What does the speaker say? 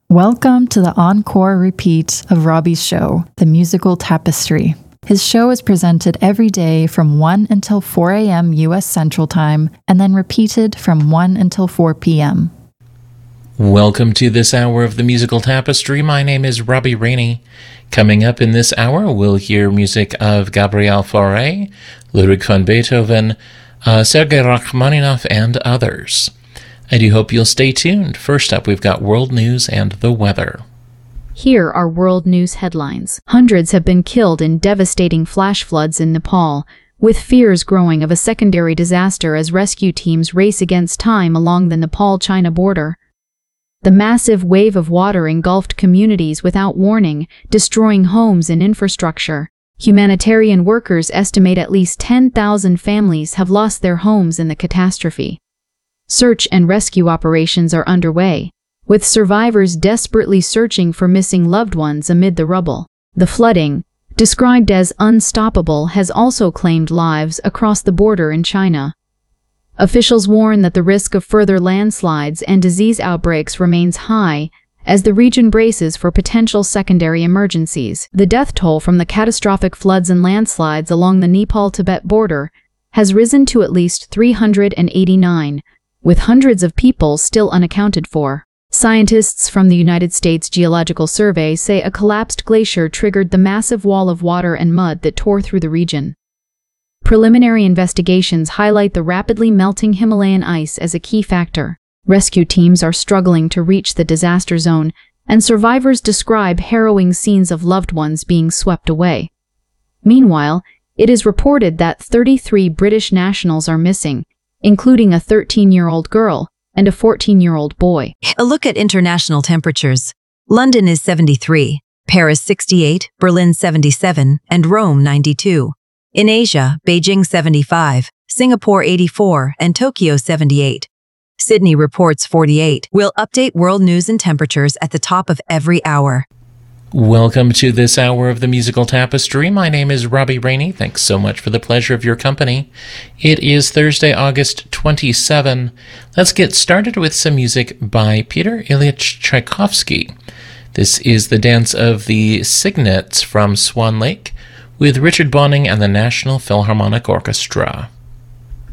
Welcome to the encore repeat of Robbie's show, The Musical Tapestry. His show is presented every day from 1 until 4 a.m. U.S. Central Time, and then repeated from 1 until 4 p.m. Welcome to this hour of The Musical Tapestry. My name is Robbie Rainey. Coming up in this hour, we'll hear music of Gabriel Fauré, Ludwig van Beethoven, Sergei Rachmaninoff, and others. I do hope you'll stay tuned. First up, we've got world news and the weather. Here are world news headlines. Hundreds have been killed in devastating flash floods in Nepal, with fears growing of a secondary disaster as rescue teams race against time along the Nepal-China border. The massive wave of water engulfed communities without warning, destroying homes and infrastructure. Humanitarian workers estimate at least 10,000 families have lost their homes in the catastrophe. Search and rescue operations are underway, with survivors desperately searching for missing loved ones amid the rubble. The flooding, described as unstoppable, has also claimed lives across the border in China. Officials warn that the risk of further landslides and disease outbreaks remains high as the region braces for potential secondary emergencies. The death toll from the catastrophic floods and landslides along the Nepal-Tibet border has risen to at least 389, with hundreds of people still unaccounted for. Scientists from the United States Geological Survey say a collapsed glacier triggered the massive wall of water and mud that tore through the region. Preliminary investigations highlight the rapidly melting Himalayan ice as a key factor. Rescue teams are struggling to reach the disaster zone, and survivors describe harrowing scenes of loved ones being swept away. Meanwhile, it is reported that 33 British nationals are missing, including a 13-year-old girl and a 14-year-old boy. A look at international temperatures. London is 73, Paris 68, Berlin 77, and Rome 92. In Asia, Beijing 75, Singapore 84, and Tokyo 78. Sydney reports 48. We'll update world news and temperatures at the top of every hour. Welcome to this hour of The Musical Tapestry. My name is Robbie Rainey. Thanks so much for the pleasure of your company. It is Thursday, August 27. Let's get started with some music by Peter Ilyich Tchaikovsky. This is the dance of the Cygnets from Swan Lake with Richard Bonning and the National Philharmonic Orchestra.